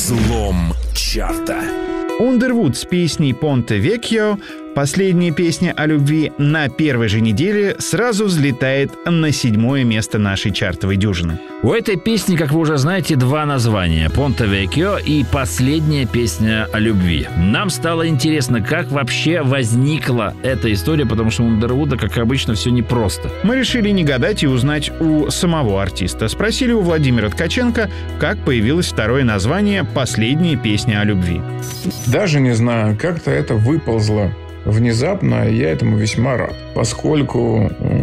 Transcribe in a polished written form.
Взлом чарта. Underwood с песней «Ponte Vecchio», последняя песня о любви, на первой же неделе сразу взлетает на 7-е место нашей чартовой дюжины. У этой песни, как вы уже знаете, два названия – «Ponte Vecchio» и «Последняя песня о любви». Нам стало интересно, как вообще возникла эта история, потому что у Underwood, как обычно, все непросто. Мы решили не гадать и узнать у самого артиста. Спросили у Владимира Ткаченко, как появилось второе название «Последняя песня о любви». Даже не знаю, как-то это выползло внезапно, и я этому весьма рад, поскольку